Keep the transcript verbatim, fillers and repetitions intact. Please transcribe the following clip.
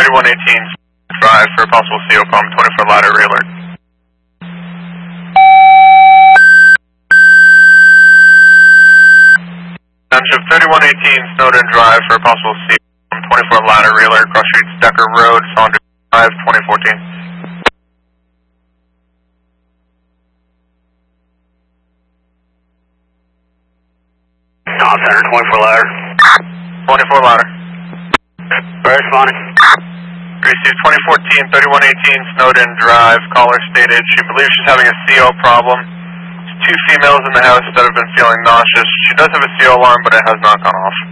thirty-one eighteen Drive for a possible C O problem, twenty-four ladder alert. Township thirty-one eighteen Snowden Drive for a possible C O problem, twenty-four ladder alert, cross streets Decker Road, Saunders Drive, twenty fourteen. Top Center, twenty-four ladder. twenty-four ladder. Where responding? Received twenty fourteen thirty-one eighteen Snowden Drive. Caller stated she believes she's having a C O problem. There's two females in the house that have been feeling nauseous. She does have a C O alarm, but it has not gone off.